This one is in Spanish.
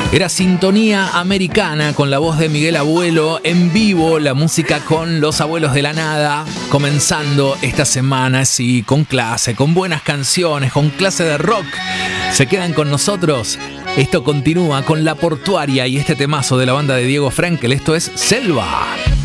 Era Sintonía Americana con la voz de Miguel Abuelo en vivo, la música con los Abuelos de la Nada, comenzando esta semana, sí, con clase, con buenas canciones, con clase de rock. Se quedan con nosotros. Esto continúa con La Portuaria y este temazo de la banda de Diego Frenkel. Esto es Selva.